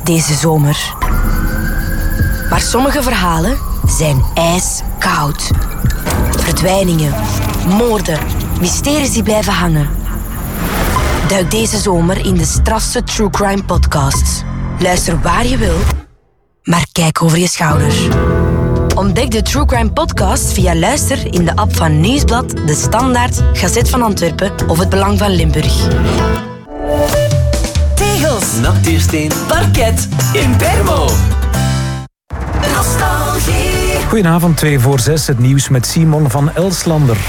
deze zomer. Maar sommige verhalen zijn ijskoud. Verdwijningen, moorden, mysteries die blijven hangen. Duik deze zomer in de strafste True Crime podcasts. Luister waar je wil, maar kijk over je schouder. Ontdek de True Crime podcast via Luister in de app van Nieuwsblad, De Standaard, Gazet van Antwerpen of Het Belang van Limburg. Tegels, Natuursteen, parket, Impermo. nostalgie. Goedenavond, 2:45, het nieuws met Simon van Elslander.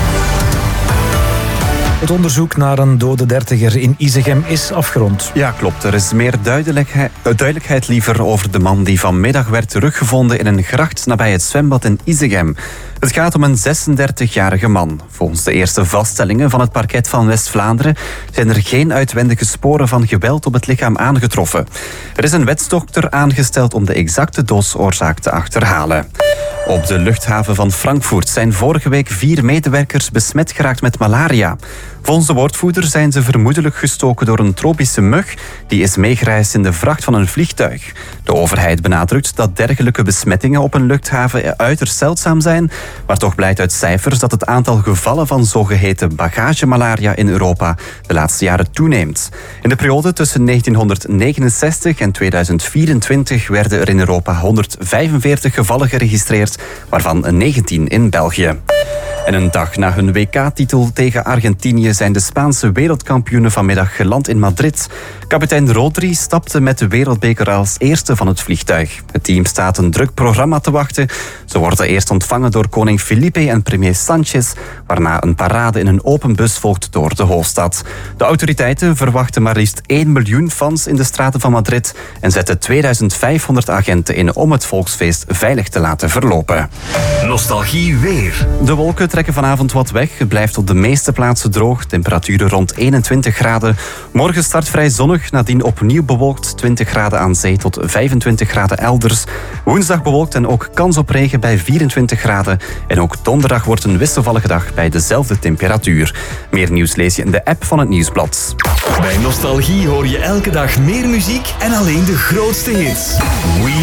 Het onderzoek naar een dode dertiger in Isegem is afgerond. Ja, klopt. Er is meer duidelijkheid liever over de man die vanmiddag werd teruggevonden in een gracht nabij het zwembad in Isegem. Het gaat om een 36-jarige man. Volgens de eerste vaststellingen van het parket van West-Vlaanderen zijn er geen uitwendige sporen van geweld op het lichaam aangetroffen. Er is een wetsdokter aangesteld om de exacte doodsoorzaak te achterhalen. Op de luchthaven van Frankfurt zijn vorige week 4 medewerkers besmet geraakt met malaria. Volgens de woordvoerder zijn ze vermoedelijk gestoken door een tropische mug die is meegereisd in de vracht van een vliegtuig. De overheid benadrukt dat dergelijke besmettingen op een luchthaven uiterst zeldzaam zijn, maar toch blijkt uit cijfers dat het aantal gevallen van zogeheten bagagemalaria in Europa de laatste jaren toeneemt. In de periode tussen 1969 en 2024 werden er in Europa 145 gevallen geregistreerd, waarvan 19 in België. En een dag na hun WK-titel tegen Argentinië zijn de Spaanse wereldkampioenen vanmiddag geland in Madrid. Kapitein Rodri stapte met de wereldbeker als eerste van het vliegtuig. Het team staat een druk programma te wachten. Ze worden eerst ontvangen door koning Felipe en premier Sanchez, waarna een parade in een open bus volgt door de hoofdstad. De autoriteiten verwachten maar liefst 1 miljoen fans in de straten van Madrid en zetten 2500 agenten in om het volksfeest veilig te laten verlopen. Nostalgie weer. De wolken trekken vanavond wat weg. Het blijft op de meeste plaatsen droog. Temperaturen rond 21 graden. Morgen start vrij zonnig, nadien opnieuw bewolkt. 20 graden aan zee tot 25 graden elders. Woensdag bewolkt en ook kans op regen bij 24 graden. En ook donderdag wordt een wisselvallige dag bij dezelfde temperatuur. Meer nieuws lees je in de app van het Nieuwsblad. Bij Nostalgie hoor je elke dag meer muziek en alleen de grootste hits.